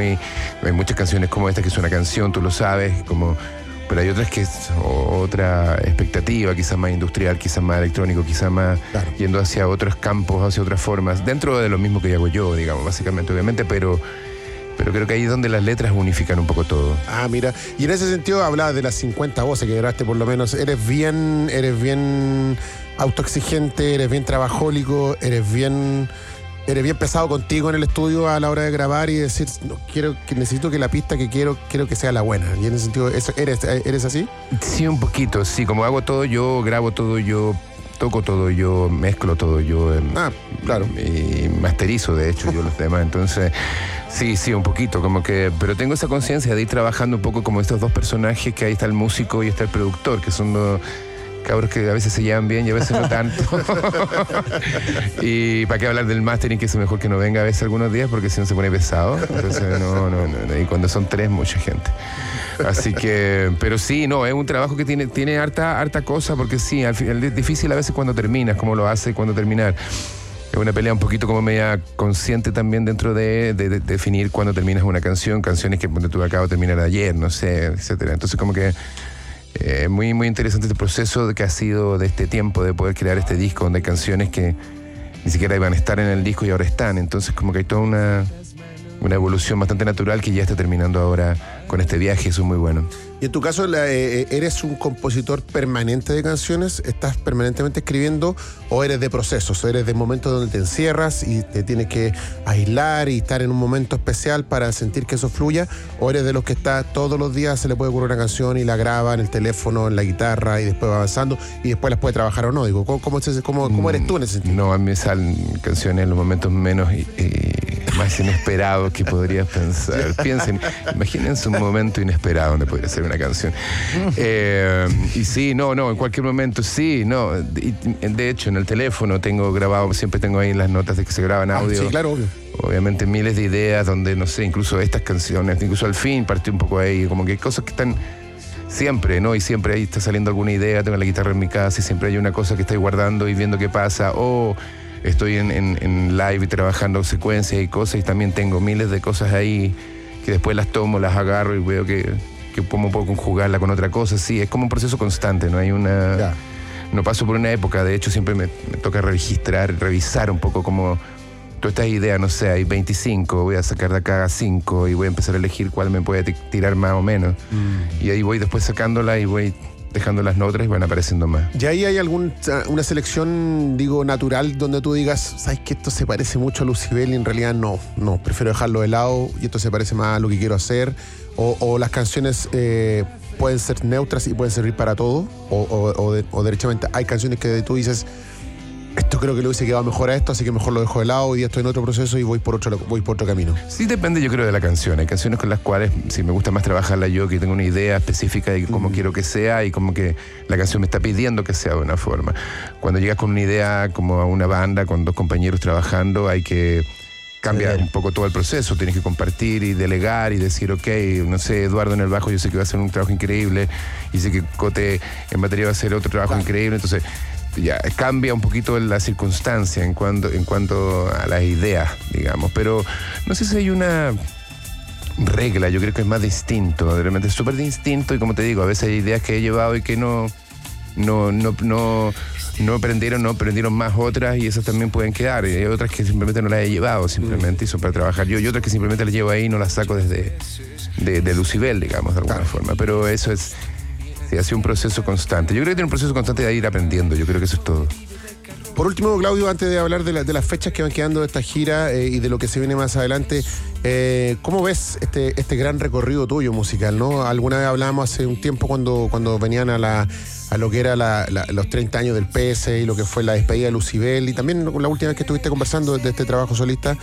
hay muchas canciones como esta que es una canción, tú lo sabes, pero hay otras que es otra expectativa, quizás más industrial, quizás más electrónico, quizás más yendo hacia otros campos, hacia otras formas, dentro de lo mismo que hago yo, digamos, básicamente, obviamente, pero creo que ahí es donde las letras unifican un poco todo. Ah, mira. Y en ese sentido hablabas de las 50 voces que grabaste, por lo menos. Eres bien autoexigente, eres bien trabajólico, eres bien pesado contigo en el estudio a la hora de grabar y decir, no, necesito que la pista que quiero que sea la buena. Y en ese sentido, ¿eres así? Sí, un poquito, sí. Como hago todo yo, grabo todo yo, toco todo yo, mezclo todo yo. Claro. Y masterizo, de hecho, yo los temas. Entonces, sí, un poquito. Pero tengo esa conciencia de ir trabajando un poco como estos dos personajes, que ahí está el músico y está el productor, que son dos cabros que a veces se llevan bien y a veces no tanto. Y para qué hablar del mastering, que es mejor que no venga a veces algunos días, porque si no se pone pesado. Entonces, no. Y cuando son tres, mucha gente. Así que, pero sí, no, es un trabajo que tiene harta cosa, porque sí, al final es difícil a veces cuando terminas, cómo lo haces, cuándo terminar. Es una pelea un poquito como media consciente también dentro de definir cuándo terminas una canción, canciones que tú acabo de terminar ayer, no sé, etcétera. Entonces como que muy, muy interesante este proceso que ha sido de este tiempo de poder crear este disco, donde hay canciones que ni siquiera iban a estar en el disco y ahora están. Entonces como que hay toda una evolución bastante natural que ya está terminando ahora con este viaje. Eso es muy bueno. Y en tu caso, ¿eres un compositor permanente de canciones? ¿Estás permanentemente escribiendo o eres de procesos? ¿O eres de momentos donde te encierras y te tienes que aislar y estar en un momento especial para sentir que eso fluya? ¿O eres de los que está todos los días, se le puede ocurrir una canción y la graba en el teléfono, en la guitarra y después va avanzando y después las puede trabajar o no? Digo, ¿cómo eres tú en ese sentido? No, a mí me salen canciones en los momentos menos más inesperados que podrías pensar. Imagínense un momento inesperado donde podría ser una canción. Y sí, en cualquier momento sí, no. Y, de hecho, en el teléfono tengo grabado, siempre tengo ahí las notas de que se graban audio. Sí, claro, obvio. Obviamente miles de ideas donde, no sé, incluso estas canciones, incluso al fin partí un poco ahí, como que hay cosas que están siempre, ¿no? Y siempre ahí está saliendo alguna idea, tengo la guitarra en mi casa y siempre hay una cosa que estoy guardando y viendo qué pasa, o estoy en live y trabajando secuencias y cosas y también tengo miles de cosas ahí que después las tomo, las agarro y veo que cómo puedo conjugarla con otra cosa. Sí, es como un proceso constante, no hay una... Ya. No paso por una época, de hecho siempre me toca revisar un poco como todas estas ideas, no sé, hay 25, voy a sacar de acá 5 y voy a empezar a elegir cuál me puede tirar más o menos. Y ahí voy después sacándola y voy dejando las notas y van apareciendo más. ¿Y ahí hay una selección, natural, donde tú digas, sabes que esto se parece mucho a Lucibel y en realidad no, prefiero dejarlo de lado y esto se parece más a lo que quiero hacer? ¿O las canciones pueden ser neutras y pueden servir para todo? ¿O derechamente hay canciones que tú dices, esto creo que le hubiese quedado mejor a esto, así que mejor lo dejo de lado y ya estoy en otro proceso y voy por otro camino? Sí, depende, yo creo, de la canción. Hay canciones con las cuales sí me gusta más trabajarla yo, que tengo una idea específica de cómo quiero que sea y como que la canción me está pidiendo que sea de una forma. Cuando llegas con una idea como a una banda, con dos compañeros trabajando, hay que cambiar un poco todo el proceso. Tienes que compartir y delegar y decir, ok, no sé, Eduardo en el bajo yo sé que va a hacer un trabajo increíble y sé que Cote en batería va a hacer otro trabajo increíble. Entonces ya cambia un poquito la circunstancia en cuanto a las ideas, digamos. Pero no sé si hay una regla, yo creo que es más distinto, realmente es súper distinto. Y como te digo, a veces hay ideas que he llevado y que no aprendieron más otras, y esas también pueden quedar. Y hay otras que simplemente no las he llevado simplemente y son para trabajar yo, y otras que simplemente las llevo ahí y no las saco desde de Lucibel, digamos, de alguna forma. Pero eso es... Sí, ha sido un proceso constante. Yo creo que tiene un proceso constante de ir aprendiendo. Yo creo que eso es todo. Por último, Claudio, antes de hablar de las fechas que van quedando de esta gira y de lo que se viene más adelante, ¿cómo ves este gran recorrido tuyo musical, ¿no? Alguna vez hablábamos hace un tiempo cuando venían a lo que era los 30 años del PS y lo que fue la despedida de Lucibel, y también la última vez que estuviste conversando de este trabajo solista,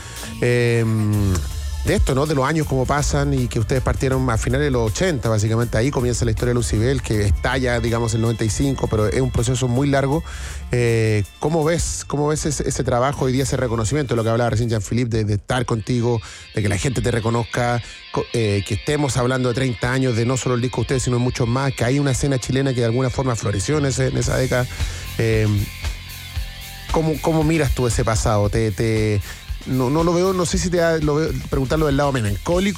de esto, ¿no? De los años como pasan y que ustedes partieron a finales de los 80, básicamente. Ahí comienza la historia de Lucibel, que estalla, digamos, en el 95, pero es un proceso muy largo. ¿Cómo ves ese trabajo hoy día, ese reconocimiento, de lo que hablaba recién Jean-Philippe, de estar contigo, de que la gente te reconozca, que estemos hablando de 30 años, de no solo el disco de ustedes, sino de muchos más, que hay una escena chilena que de alguna forma floreció en esa década? ¿Cómo miras tú ese pasado? No lo veo, no sé si lo veo, preguntarlo del lado melancólico